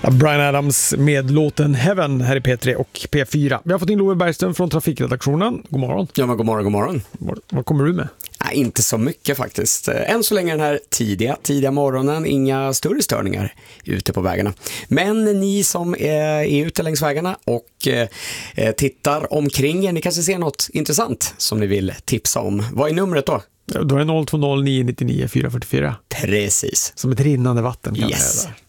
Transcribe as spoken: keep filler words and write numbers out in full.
Bryan Adams med låten Heaven här i P tre och P fyra. Vi har fått in Love Bergström från trafikredaktionen. God morgon. Ja, men god morgon, god morgon. Vad, vad kommer du med? Nej, inte så mycket faktiskt. Än så länge den här tidiga, tidiga morgonen, inga större störningar ute på vägarna. Men ni som är ute längs vägarna och eh, tittar omkring er, ni kanske ser något intressant som ni vill tipsa om. Vad är numret då? Då är det noll två noll nio nio nio fyra fyra fyra. Precis. Som ett rinnande vatten kan yes. det